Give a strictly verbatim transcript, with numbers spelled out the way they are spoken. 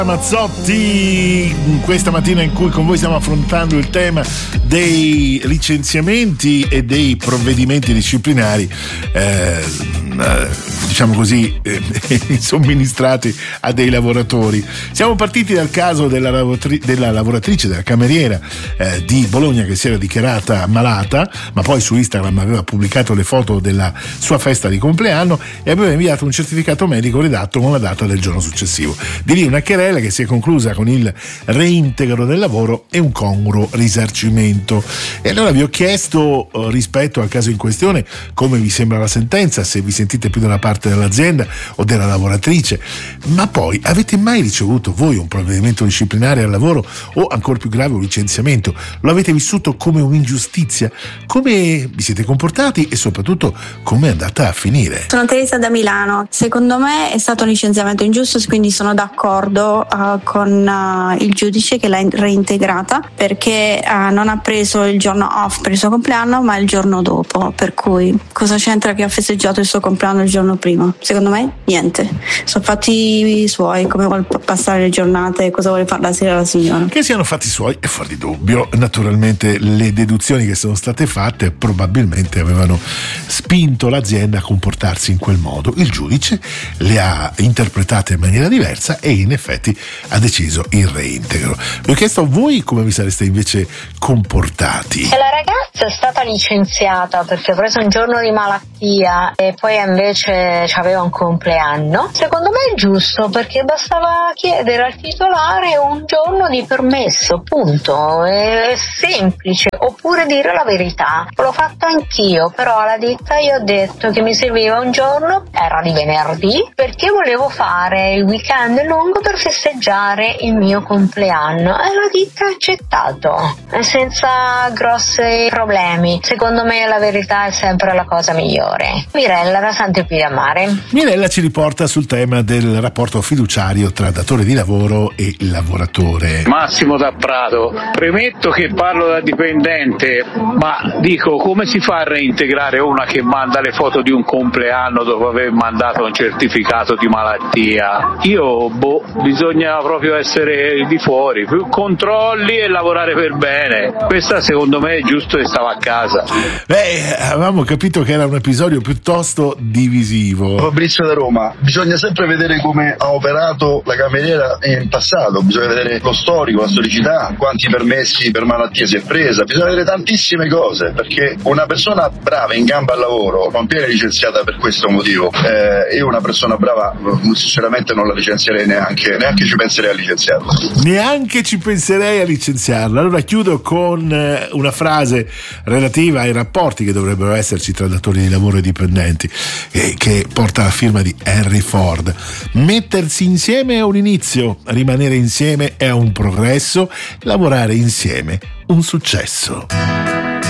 Mazzotti, questa mattina in cui con voi stiamo affrontando il tema dei licenziamenti e dei provvedimenti disciplinari eh, diciamo così eh, somministrati a dei lavoratori. Siamo partiti dal caso della, lavoratri- della lavoratrice, della cameriera eh, di Bologna che si era dichiarata malata, ma poi su Instagram aveva pubblicato le foto della sua festa di compleanno e aveva inviato un certificato medico redatto con la data del giorno successivo. Di lì una querela che si è conclusa con il reintegro del lavoro e un congruo risarcimento. E allora vi ho chiesto eh, rispetto al caso in questione come vi sembra la sentenza, se vi sentite più dalla parte dell'azienda o della lavoratrice, ma poi avete mai ricevuto voi un provvedimento disciplinare al lavoro o ancora più grave un licenziamento? Lo avete vissuto come un'ingiustizia? Come vi siete comportati e soprattutto come è andata a finire? Sono Teresa da Milano. Secondo me è stato un licenziamento ingiusto, quindi sono d'accordo Uh, con uh, il giudice che l'ha reintegrata perché uh, non ha preso il giorno off per il suo compleanno ma il giorno dopo, per cui cosa c'entra che ha festeggiato il suo compleanno il giorno prima? Secondo me niente, sono fatti suoi, come vuole passare le giornate, cosa vuole fare la sera la signora. Che siano fatti suoi è fuori dubbio. Naturalmente le deduzioni che sono state fatte probabilmente avevano spinto l'azienda a comportarsi in quel modo, il giudice le ha interpretate in maniera diversa e in effetti ha deciso il reintegro. Vi ho chiesto a voi come vi sareste invece comportati. Se la ragazza è stata licenziata perché ha preso un giorno di malattia e poi invece aveva un compleanno, secondo me è giusto, perché bastava chiedere al titolare un giorno di permesso, punto. È semplice. Oppure dire la verità: l'ho fatto anch'io, però alla ditta io ho detto che mi serviva un giorno, era di venerdì, perché volevo fare il weekend lungo per festeggiare il mio compleanno, e la ditta ha accettato senza grossi problemi. Secondo me la verità è sempre la cosa migliore. Mirella da Sant'Epidiamare. Mirella ci riporta sul tema del rapporto fiduciario tra datore di lavoro e lavoratore. Massimo da Prato. Premetto che parlo da dipendente, ma dico, come si fa a reintegrare una che manda le foto di un compleanno dopo aver mandato un certificato di malattia? Io boh, bisogna proprio essere di fuori, più controlli e lavorare per bene. Questa secondo me è giusto che stava a casa. Beh, avevamo capito che era un episodio piuttosto divisivo. Fabrizio da Roma. Bisogna sempre vedere come ha operato la cameriera in passato, bisogna vedere lo storico, la storicità, quanti permessi per malattie si è presa, bisogna vedere tantissime cose, perché una persona brava in gamba al lavoro non viene licenziata per questo motivo. Eh, io una persona brava sinceramente non la licenzierei neanche, neanche ci penserei a licenziarla. Neanche ci penserei a licenziarla. Allora chiudo con una frase relativa ai rapporti che dovrebbero esserci tra datori di lavoro e dipendenti, eh, che porta la firma di Henry Ford. Mettersi insieme è un inizio, rimanere insieme è un progresso, lavorare insieme un successo.